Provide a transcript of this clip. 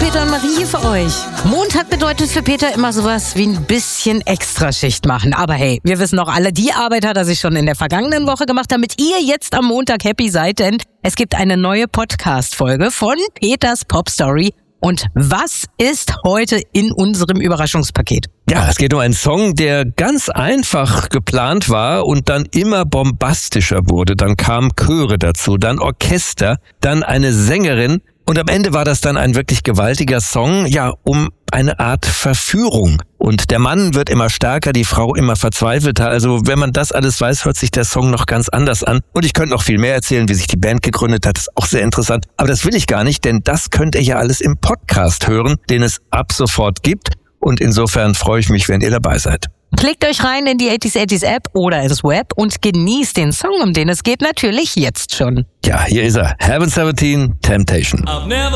Peter und Marie hier für euch. Montag bedeutet für Peter immer sowas wie ein bisschen Extraschicht machen. Aber hey, wir wissen doch alle, die Arbeit hat er sich schon in der vergangenen Woche gemacht, damit ihr jetzt am Montag happy seid, denn es gibt eine neue Podcast-Folge von Peters Popstory. Und was ist heute in unserem Überraschungspaket? Ja, es geht um einen Song, der ganz einfach geplant war und dann immer bombastischer wurde. Dann kamen Chöre dazu, dann Orchester, dann eine Sängerin. Und am Ende war das dann ein wirklich gewaltiger Song, ja, um eine Art Verführung. Und der Mann wird immer stärker, die Frau immer verzweifelter. Also wenn man das alles weiß, hört sich der Song noch ganz anders an. Und ich könnte noch viel mehr erzählen, wie sich die Band gegründet hat. Das ist auch sehr interessant. Aber das will ich gar nicht, denn das könnt ihr ja alles im Podcast hören, den es ab sofort gibt. Und insofern freue ich mich, wenn ihr dabei seid. Klickt euch rein in die 80s App oder ins Web und genießt den Song, um den es geht, natürlich jetzt schon. Ja, hier ist er. Heaven 17, Temptation.